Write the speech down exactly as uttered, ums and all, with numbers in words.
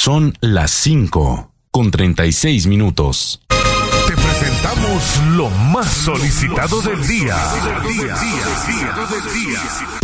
Son las cinco con treinta y seis minutos. Te presentamos lo más solicitado del día.